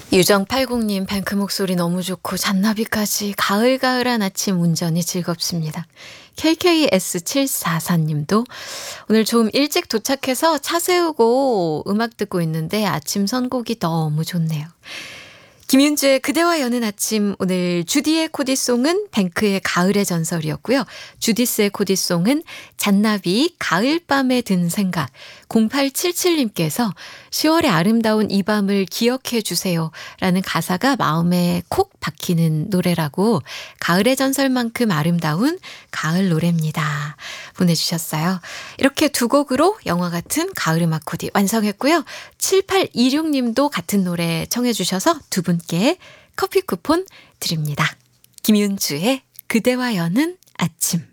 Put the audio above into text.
유정80님 뱅크 목소리 너무 좋고 잔나비까지 가을가을한 아침 운전이 즐겁습니다. KKS744님도 오늘 좀 일찍 도착해서 차 세우고 음악 듣고 있는데 아침 선곡이 너무 좋네요. 김윤주의 그대와 여는 아침, 오늘 주디의 코디송은 뱅크의 가을의 전설이었고요. 주디스의 코디송은 잔나비 가을밤에 든 생각. 0877님께서 10월의 아름다운 이 밤을 기억해 주세요 라는 가사가 마음에 콕 박히는 노래라고, 가을의 전설만큼 아름다운 가을 노래입니다 보내주셨어요. 이렇게 두 곡으로 영화 같은 가을 음악 코디 완성했고요. 7826님도 같은 노래 청해 주셔서 두 분께 커피 쿠폰 드립니다. 김윤주의 그대와 여는 아침.